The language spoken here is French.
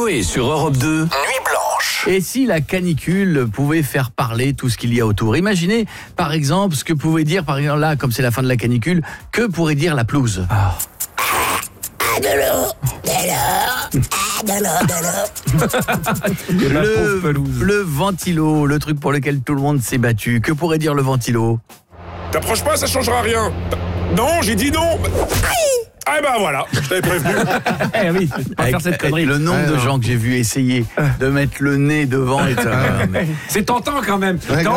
Coé sur Europe 2, Nuit Blanche. Et si la canicule pouvait faire parler tout ce qu'il y a autour? Imaginez, par exemple, ce que pouvait dire, par exemple, là, comme c'est la fin de la canicule, que pourrait dire la pelouse? Le ventilo, le truc pour lequel tout le monde s'est battu. Que pourrait dire le ventilo? T'approches pas, ça changera rien. Non, j'ai dit non. Ah ben voilà, je t'avais prévenu. Eh oui, pas faire cette connerie. Le nombre de gens que j'ai vu essayer de mettre le nez devant et ça, C'est tentant quand même.